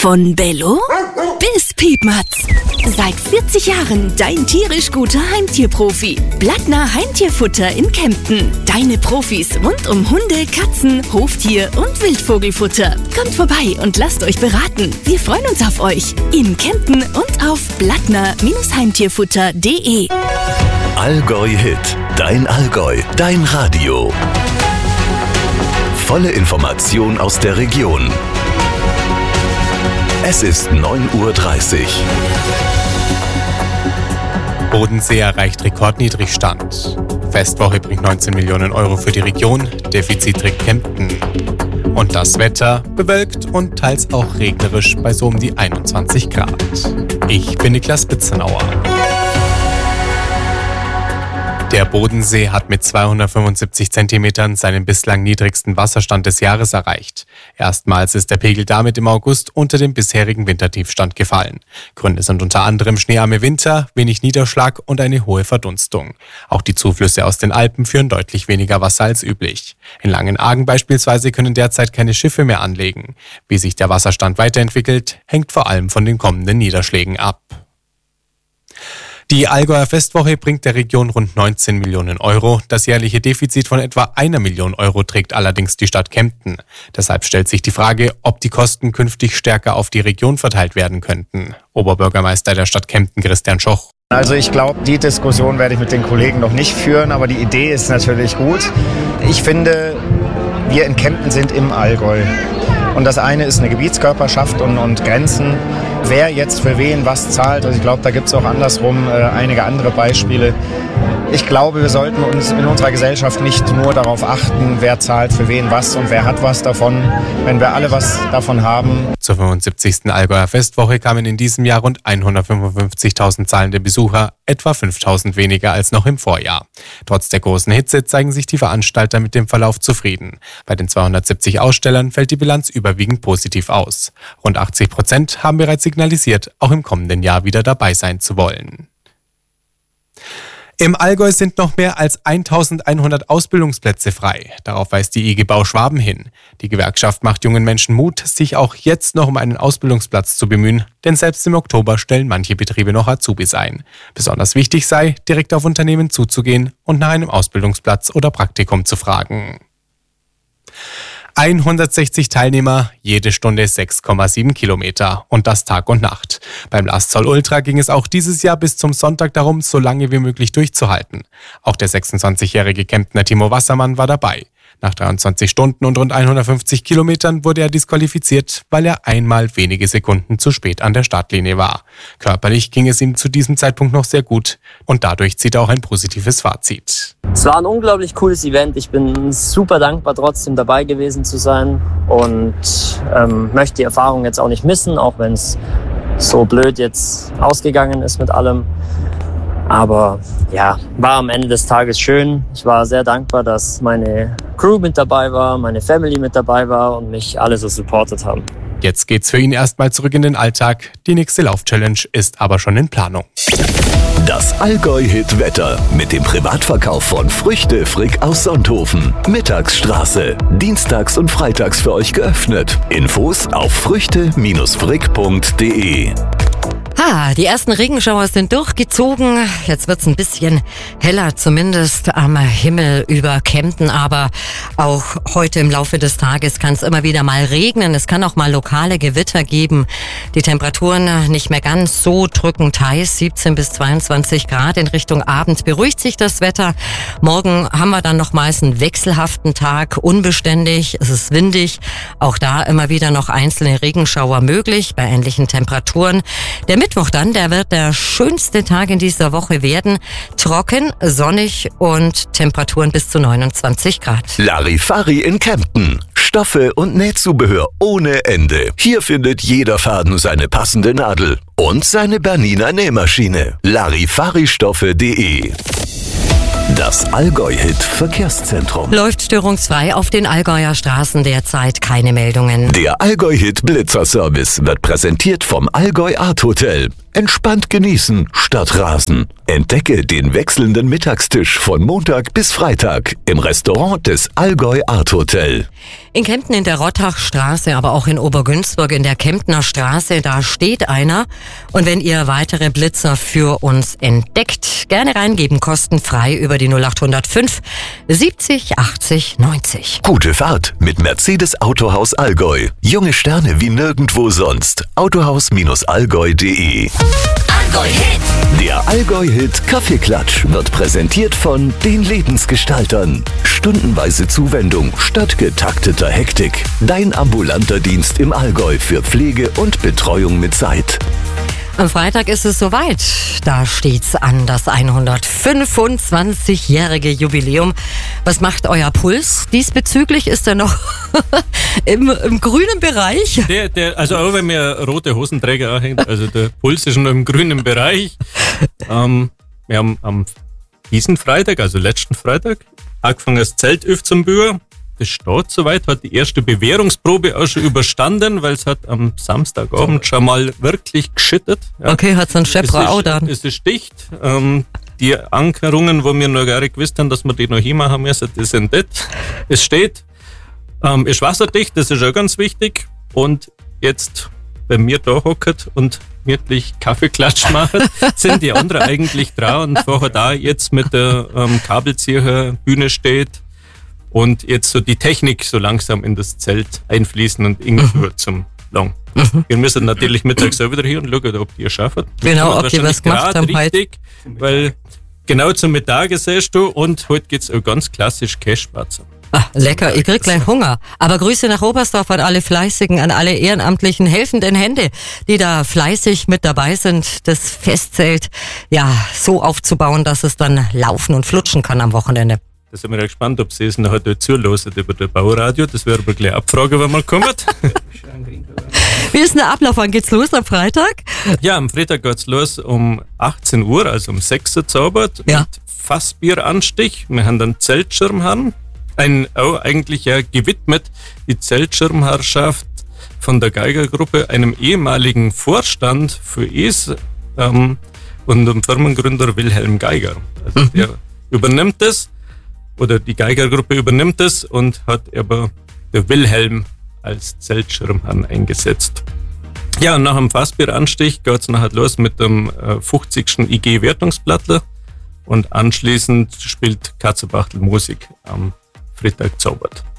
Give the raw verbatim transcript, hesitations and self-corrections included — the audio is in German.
Von Bello bis Piepmatz. Seit vierzig Jahren dein tierisch guter Heimtierprofi. Blattner Heimtierfutter in Kempten. Deine Profis rund um Hunde, Katzen, Hoftier und Wildvogelfutter. Kommt vorbei und lasst euch beraten. Wir freuen uns auf euch. In Kempten und auf blattner Heimtierfutter punkt de. Allgäu Hit. Dein Allgäu. Dein Radio. Volle Information aus der Region. Es ist neun Uhr dreißig. Bodensee erreicht Rekordniedrigstand. Festwoche bringt neunzehn Millionen Euro für die Region. Defizit trägt Kempten. Und das Wetter bewölkt und teils auch regnerisch bei so um die einundzwanzig Grad. Ich bin Niklas Bitzenauer. Der Bodensee hat mit zweihundertfünfundsiebzig Zentimetern seinen bislang niedrigsten Wasserstand des Jahres erreicht. Erstmals ist der Pegel damit im August unter dem bisherigen Wintertiefstand gefallen. Gründe sind unter anderem schneearme Winter, wenig Niederschlag und eine hohe Verdunstung. Auch die Zuflüsse aus den Alpen führen deutlich weniger Wasser als üblich. In Langenargen beispielsweise können derzeit keine Schiffe mehr anlegen. Wie sich der Wasserstand weiterentwickelt, hängt vor allem von den kommenden Niederschlägen ab. Die Allgäuer Festwoche bringt der Region rund neunzehn Millionen Euro. Das jährliche Defizit von etwa einer Million Euro trägt allerdings die Stadt Kempten. Deshalb stellt sich die Frage, ob die Kosten künftig stärker auf die Region verteilt werden könnten. Oberbürgermeister der Stadt Kempten, Christian Schoch. Also ich glaube, die Diskussion werde ich mit den Kollegen noch nicht führen, aber die Idee ist natürlich gut. Ich finde, wir in Kempten sind im Allgäu. Und das eine ist eine Gebietskörperschaft und, und Grenzen. Wer jetzt für wen was zahlt, also ich glaube, da gibt es auch andersrum äh, einige andere Beispiele. Ich glaube, wir sollten uns in unserer Gesellschaft nicht nur darauf achten, wer zahlt für wen was und wer hat was davon. Wenn wir alle was davon haben. Zur fünfundsiebzigsten Allgäuer Festwoche kamen in diesem Jahr rund hundertfünfundfünfzigtausend zahlende Besucher, etwa fünftausend weniger als noch im Vorjahr. Trotz der großen Hitze zeigen sich die Veranstalter mit dem Verlauf zufrieden. Bei den zweihundertsiebzig Ausstellern fällt die Bilanz überwiegend positiv aus. Rund achtzig Prozent haben bereits signalisiert, auch im kommenden Jahr wieder dabei sein zu wollen. Im Allgäu sind noch mehr als eintausendeinhundert Ausbildungsplätze frei. Darauf weist die I G Bau Schwaben hin. Die Gewerkschaft macht jungen Menschen Mut, sich auch jetzt noch um einen Ausbildungsplatz zu bemühen, denn selbst im Oktober stellen manche Betriebe noch Azubis ein. Besonders wichtig sei, direkt auf Unternehmen zuzugehen und nach einem Ausbildungsplatz oder Praktikum zu fragen. hundertsechzig Teilnehmer, jede Stunde sechs Komma sieben Kilometer und das Tag und Nacht. Beim Lastzoll Ultra ging es auch dieses Jahr bis zum Sonntag darum, so lange wie möglich durchzuhalten. Auch der sechsundzwanzigjährige Kemptner Timo Wassermann war dabei. Nach dreiundzwanzig Stunden und rund hundertfünfzig Kilometern wurde er disqualifiziert, weil er einmal wenige Sekunden zu spät an der Startlinie war. Körperlich ging es ihm zu diesem Zeitpunkt noch sehr gut und dadurch zieht er auch ein positives Fazit. Es war ein unglaublich cooles Event. Ich bin super dankbar, trotzdem dabei gewesen zu sein und ähm, möchte die Erfahrung jetzt auch nicht missen, auch wenn es so blöd jetzt ausgegangen ist mit allem. Aber ja, war am Ende des Tages schön. Ich war sehr dankbar, dass meine Crew mit dabei war, meine Family mit dabei war und mich alle so supportet haben. Jetzt geht's für ihn erstmal zurück in den Alltag. Die nächste Lauf-Challenge ist aber schon in Planung. Das Allgäu-Hit-Wetter mit dem Privatverkauf von Früchte Frick aus Sonthofen. Mittagsstraße. Dienstags und freitags für euch geöffnet. Infos auf früchte Frick punkt de. Ah, die ersten Regenschauer sind durchgezogen. Jetzt wird's ein bisschen heller, zumindest am Himmel über Kempten. Aber auch heute im Laufe des Tages kann es immer wieder mal regnen. Es kann auch mal lokale Gewitter geben. Die Temperaturen nicht mehr ganz so drückend heiß, siebzehn bis zweiundzwanzig Grad. In Richtung Abend beruhigt sich das Wetter. Morgen haben wir dann nochmals einen wechselhaften Tag, unbeständig. Es ist windig. Auch da immer wieder noch einzelne Regenschauer möglich bei ähnlichen Temperaturen. Der Mittwoch dann, der wird der schönste Tag in dieser Woche werden. Trocken, sonnig und Temperaturen bis zu neunundzwanzig Grad. Larifari in Kempten. Stoffe und Nähzubehör ohne Ende. Hier findet jeder Faden seine passende Nadel und seine Bernina Nähmaschine. Larifaristoffe punkt de. Das Allgäu-Hit Verkehrszentrum. Läuft störungsfrei auf den Allgäuer Straßen derzeit, keine Meldungen. Der Allgäu-Hit Blitzerservice wird präsentiert vom Allgäu Art Hotel. Entspannt genießen statt rasen. Entdecke den wechselnden Mittagstisch von Montag bis Freitag im Restaurant des Allgäu Art Hotel. In Kempten in der Rottachstraße, aber auch in Obergünzburg in der Kemptner Straße, da steht einer. Und wenn ihr weitere Blitzer für uns entdeckt, gerne reingeben, kostenfrei über die null acht null fünf siebzig achtzig neunzig. Gute Fahrt mit Mercedes Autohaus Allgäu. Junge Sterne wie nirgendwo sonst. autohaus Allgäu punkt de. Allgäu Hit. Der Allgäu-Hit Kaffeeklatsch wird präsentiert von den Lebensgestaltern. Stundenweise Zuwendung statt getakteter Hektik. Dein ambulanter Dienst im Allgäu für Pflege und Betreuung mit Zeit. Am Freitag ist es soweit. Da steht's an, das hundertfünfundzwanzigjährige Jubiläum. Was macht euer Puls? Diesbezüglich ist er noch im, im grünen Bereich. Der, der, also auch wenn mir rote Hosenträger anhängt, also der Puls ist noch im grünen Bereich. Ähm, wir haben am diesen Freitag, also letzten Freitag, angefangen das Zeltöf zum Bühr. Das steht soweit, hat die erste Bewährungsprobe auch schon überstanden, weil es hat am Samstagabend schon mal wirklich geschüttet. Ja. Okay, hat so ein Schepper auch dann. Es ist dicht. Ähm, die Ankerungen, wo wir noch gar nicht gewusst haben, dass wir die noch hinmachen müssen, die sind nicht. Es steht, ähm, ist wasserdicht, das ist auch ganz wichtig. Und jetzt, wenn wir da hocken und wirklich Kaffeeklatsch machen, sind die anderen eigentlich dran und vorher da jetzt mit der ähm, Kabelzieher Bühne steht. Und jetzt so die Technik so langsam in das Zelt einfließen und irgendwie mhm. zum Lang. Mhm. Wir müssen natürlich mittags auch wieder hier und schauen, ob die es schaffen. Genau, ob die was gemacht haben richtig, heute. Weil genau zum Mittag siehst du und heute geht es auch ganz klassisch Kässpatzen. Ah, lecker, ich krieg gleich Hunger. Aber Grüße nach Oberstdorf an alle Fleißigen, an alle ehrenamtlichen helfenden Hände, die da fleißig mit dabei sind, das Festzelt ja so aufzubauen, dass es dann laufen und flutschen kann am Wochenende. Da sind wir ja gespannt, ob sie es nachher dort zuhören über das Bauradio. Das wäre aber gleich abfragen, wenn man kommt. Wie ist denn der Ablauf? Wann geht's los am Freitag? Ja, am Freitag geht's los um achtzehn Uhr, also um sechs Uhr zaubert, ja. mit Fassbieranstich. Wir haben dann Zeltschirmherrn. Ein, auch eigentlich ja gewidmet, die Zeltschirmherrschaft von der Geigergruppe, einem ehemaligen Vorstand für E S ähm, und dem Firmengründer Wilhelm Geiger. Also mhm. der übernimmt das. Oder die Geigergruppe übernimmt es und hat aber der Wilhelm als Zeltschirmherrn eingesetzt. Ja, und nach dem Fassbieranstich geht es nachher los mit dem äh, fünfzigsten I G-Wertungsplattler und anschließend spielt Katzenbachtel Musik am Freitag zaubert.